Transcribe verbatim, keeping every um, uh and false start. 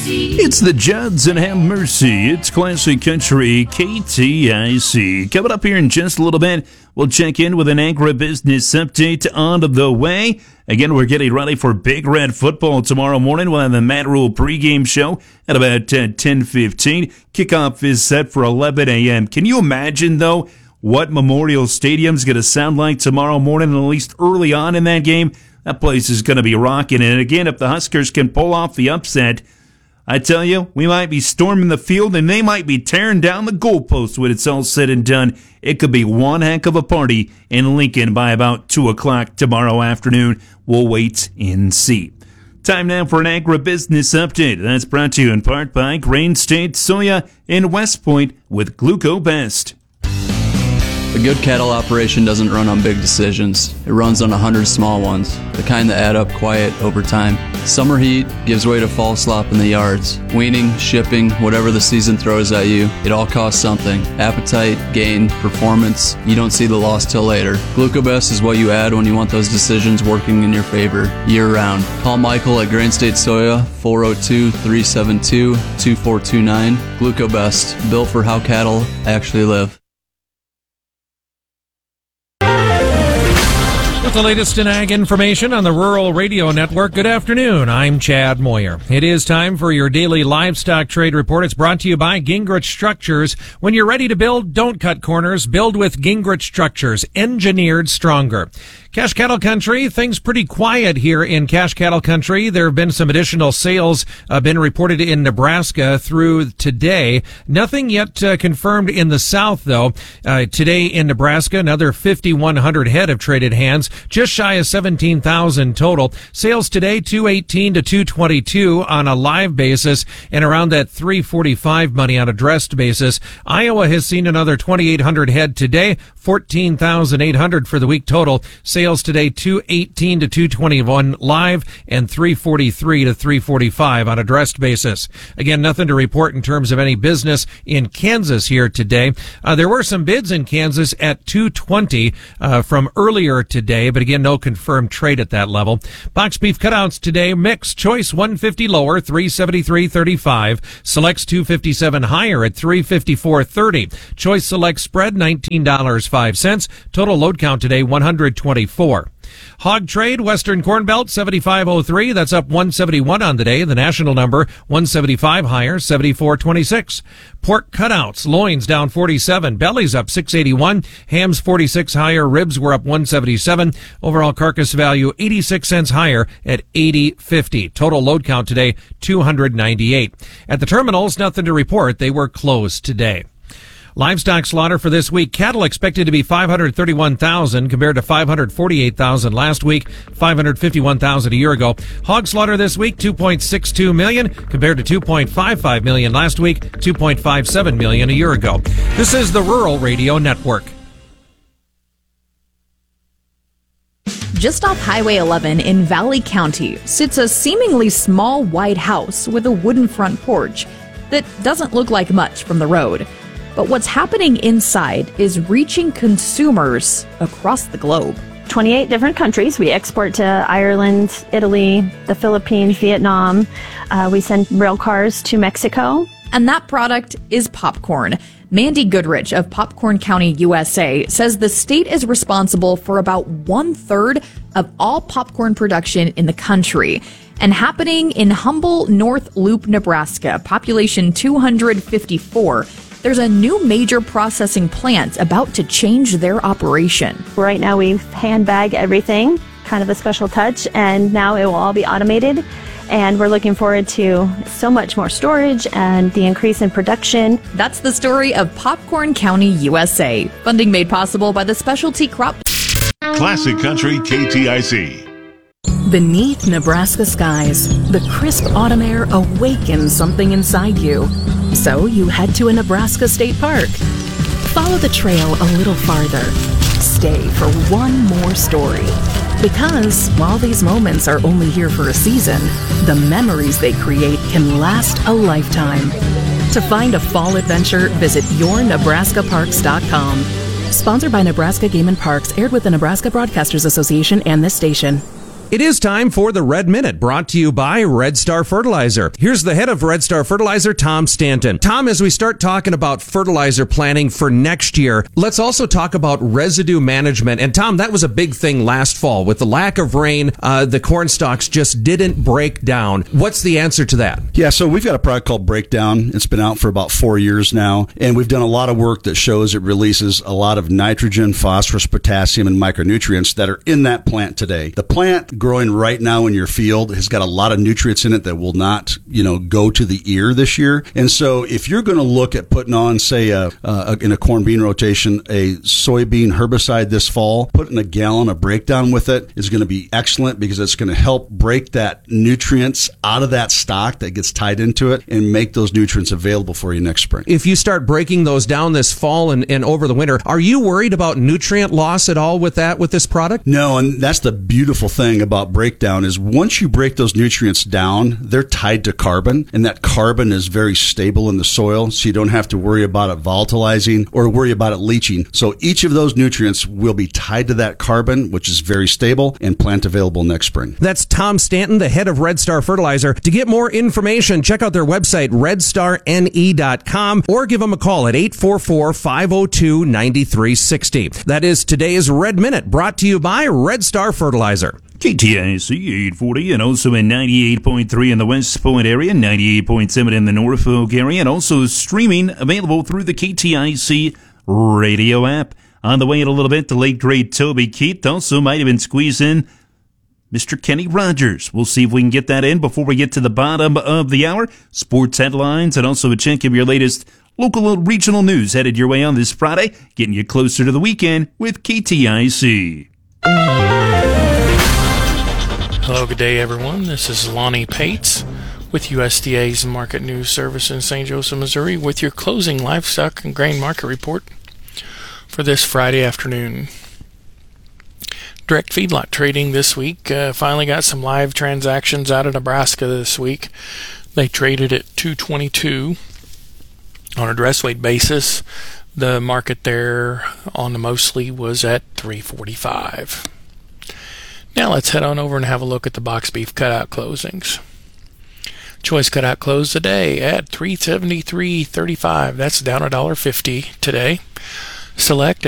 C. It's the Judds and Have Mercy. It's Classic Country K T I C. Coming up here in just a little bit, we'll check in with an agribusiness update on the way. Again, we're getting ready for Big Red football tomorrow morning. We'll have the Matt Rule pregame show at about uh, ten fifteen. Kickoff is set for eleven a.m. Can you imagine, though, what Memorial Stadium's going to sound like tomorrow morning, at least early on in that game? That place is going to be rocking. And again, if the Huskers can pull off the upset, I tell you, we might be storming the field and they might be tearing down the goalposts when it's all said and done. It could be one heck of a party in Lincoln by about two o'clock tomorrow afternoon. We'll wait and see. Time now for an agribusiness update. That's brought to you in part by Grain State Soya in West Point with GlucoBest. A good cattle operation doesn't run on big decisions. It runs on a hundred small ones, the kind that add up quiet over time. Summer heat gives way to fall slop in the yards. Weaning, shipping, whatever the season throws at you, it all costs something. Appetite, gain, performance, you don't see the loss till later. GlucoBest is what you add when you want those decisions working in your favor, year-round. Call Michael at Grain State Soya, four oh two, three seven two, two four two nine. GlucoBest, built for how cattle actually live. With the latest in ag information on the Rural Radio Network, good afternoon. I'm Chad Moyer. It is time for your daily livestock trade report. It's brought to you by Gingrich Structures. When you're ready to build, don't cut corners. Build with Gingrich Structures, engineered stronger. Cash Cattle Country, things pretty quiet here in Cash Cattle Country. There have been some additional sales uh, been reported in Nebraska through today. Nothing yet uh, confirmed in the South, though. Uh, today in Nebraska, another fifty-one hundred head have traded hands, just shy of seventeen thousand total. Sales today, two eighteen to two twenty-two on a live basis, and around that three forty-five money on a dressed basis. Iowa has seen another twenty-eight hundred head today, fourteen thousand eight hundred for the week total. Sales today, two eighteen to two twenty-one live and three forty-three to three forty-five on a dressed basis. Again, nothing to report in terms of any business in Kansas here today. Uh, there were some bids in Kansas at two twenty uh, from earlier today, but again, no confirmed trade at that level. Box beef cutouts today, mixed choice one fifty lower, three seventy-three thirty-five. Selects two fifty-seven higher at three fifty-four thirty. Choice select spread nineteen dollars and five cents. Total load count today one hundred twenty-four. Hog trade, Western Corn Belt seventy-five oh three. That's up one seventy-one on the day. The national number one seventy-five higher, seventy-four twenty-six. Pork cutouts, loins down forty-seven, bellies up six eighty-one, hams forty-six higher, ribs were up one seventy-seven. Overall carcass value eighty-six cents higher at eighty fifty. Total load count today two hundred ninety-eight. At the terminals, nothing to report. They were closed today. Livestock slaughter for this week. Cattle expected to be five hundred thirty-one thousand compared to five hundred forty-eight thousand last week, five hundred fifty-one thousand a year ago. Hog slaughter this week, two point six two million compared to two point five five million last week, two point five seven million a year ago. This is the Rural Radio Network. Just off Highway eleven in Valley County sits a seemingly small white house with a wooden front porch that doesn't look like much from the road. But what's happening inside is reaching consumers across the globe. twenty-eight different countries. We export to Ireland, Italy, the Philippines, Vietnam. Uh, we send rail cars to Mexico. And that product is popcorn. Mandy Goodrich of Popcorn County, U S A, says the state is responsible for about one-third of all popcorn production in the country. And happening in humble North Loop, Nebraska, population two hundred fifty-four, there's a new major processing plant about to change their operation. Right now we hand bag everything, kind of a special touch, and now it will all be automated. And we're looking forward to so much more storage and the increase in production. That's the story of Popcorn County, U S A. Funding made possible by the Specialty Crop. Classic Country K T I C. Beneath Nebraska skies, the crisp autumn air awakens something inside you. So you head to a Nebraska state park. Follow the trail a little farther. Stay for one more story. Because while these moments are only here for a season, the memories they create can last a lifetime. To find a fall adventure, visit your nebraska parks dot com. Sponsored by Nebraska Game and Parks, aired with the Nebraska Broadcasters Association and this station. It is time for the Red Minute, brought to you by Red Star Fertilizer. Here's the head of Red Star Fertilizer, Tom Stanton. Tom, as we start talking about fertilizer planning for next year, let's also talk about residue management. And Tom, that was a big thing last fall. With the lack of rain, uh, the corn stalks just didn't break down. What's the answer to that? Yeah, so we've got a product called Breakdown. It's been out for about four years now, and we've done a lot of work that shows it releases a lot of nitrogen, phosphorus, potassium, and micronutrients that are in that plant today. The plant growing right now in your field has got a lot of nutrients in it that will not, you know, go to the ear this year. And so if you're going to look at putting on, say, a, a, in a corn bean rotation, a soybean herbicide this fall, putting a gallon of Breakdown with it is going to be excellent because it's going to help break that nutrients out of that stock that gets tied into it and make those nutrients available for you next spring. If you start breaking those down this fall and, and over the winter, are you worried about nutrient loss at all with that, with this product? No, and that's the beautiful thing about Breakdown is once you break those nutrients down, they're tied to carbon, and that carbon is very stable in the soil, so you don't have to worry about it volatilizing or worry about it leaching. So each of those nutrients will be tied to that carbon, which is very stable and plant available next spring. That's Tom Stanton, the head of Red Star Fertilizer. To get more information, check out their website, red star N E dot com, or give them a call at eight four four, five oh two, nine three six oh. That is today's Red Minute, brought to you by Red Star Fertilizer. K T I C eight forty, and also in ninety-eight point three in the West Point area, ninety-eight point seven in the Norfolk area, and also streaming available through the K T I C radio app. On the way in a little bit, the late great Toby Keith also might have been squeezed in Mister Kenny Rogers. We'll see if we can get that in before we get to the bottom of the hour. Sports headlines and also a check of your latest local and regional news headed your way on this Friday, getting you closer to the weekend with K T I C. Hello, good day, everyone. This is Lonnie Pates with U S D A's Market News Service in Saint Joseph, Missouri, with your closing livestock and grain market report for this Friday afternoon. Direct feedlot trading this week uh, finally got some live transactions out of Nebraska this week. They traded at two twenty-two on a dress weight basis. The market there on the mostly was at three forty-five. Now let's head on over and have a look at the box beef cutout closings. Choice cutout closed today at three seventy-three thirty-five. That's down a dollar fifty today. Select